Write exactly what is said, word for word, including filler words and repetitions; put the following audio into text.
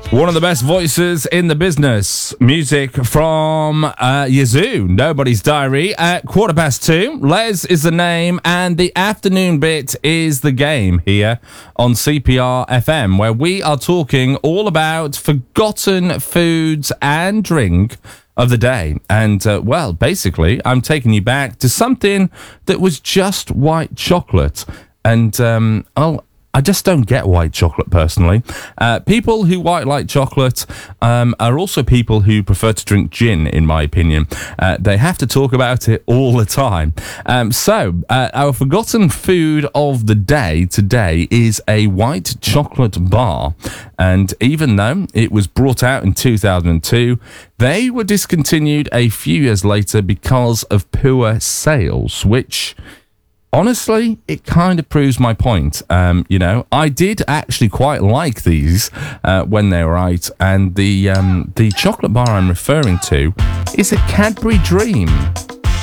One of the best voices in the business. Music from uh, Yazoo, Nobody's Diary, at quarter past two. Les is the name, and the afternoon bit is the game here on C P R F M, where we are talking all about forgotten foods and drink of the day. And, uh, well, basically, I'm taking you back to something that was just white chocolate. And, um, I'll... I just don't get white chocolate, personally. Uh, people who white like chocolate um, are also people who prefer to drink gin, in my opinion. Uh, they have to talk about it all the time. Um, so, uh, our forgotten food of the day today is a white chocolate bar. And even though it was brought out in two thousand two, they were discontinued a few years later because of poor sales, which... honestly, it kind of proves my point. Um, you know, I did actually quite like these uh, when they were out, and the um, the chocolate bar I'm referring to is a Cadbury Dream.